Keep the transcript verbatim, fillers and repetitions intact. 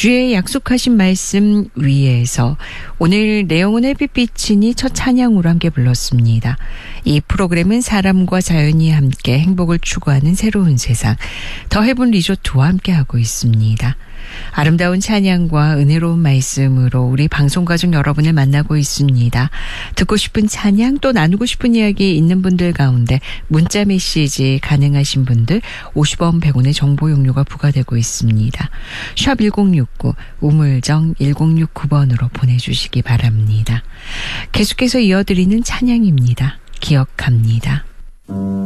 주의 약속하신 말씀 위에서 오늘 내용은 햇빛비치니 첫 찬양으로 함께 불렀습니다. 이 프로그램은 사람과 자연이 함께 행복을 추구하는 새로운 세상 더 헤븐 리조트와 함께하고 있습니다. 아름다운 찬양과 은혜로운 말씀으로 우리 방송가족 여러분을 만나고 있습니다. 듣고 싶은 찬양 또 나누고 싶은 이야기 있는 분들 가운데 문자 메시지 가능하신 분들 오십 원 백 원의 정보 용료가 부과되고 있습니다. 샵 일공육구 우물정 일공육구 번으로 보내주시기 바랍니다. 계속해서 이어드리는 찬양입니다. 기억합니다.